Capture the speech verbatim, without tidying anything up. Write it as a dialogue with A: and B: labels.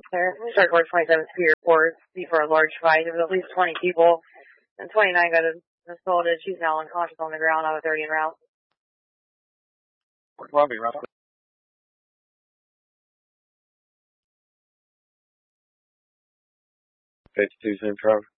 A: There, start Court twenty-seven Superior Court, before a large fight. There was at least twenty people, and twenty-nine got assaulted. She's now unconscious on the ground on a thirty en route.
B: Robbie, route. fifty-two Central.